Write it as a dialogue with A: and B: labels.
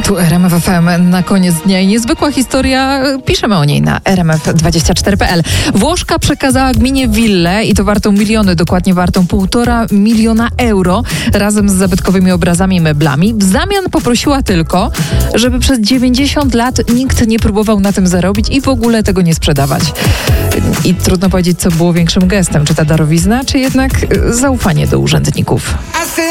A: Tu RMF FM na koniec dnia i niezwykła historia, piszemy o niej na rmf24.pl. Włoszka przekazała gminie willę i to wartą miliony, dokładnie wartą 1,5 miliona euro razem z zabytkowymi obrazami i meblami. W zamian poprosiła tylko, żeby przez 90 lat nikt nie próbował na tym zarobić i w ogóle tego nie sprzedawać. I trudno powiedzieć, co było większym gestem, czy ta darowizna, czy jednak zaufanie do urzędników.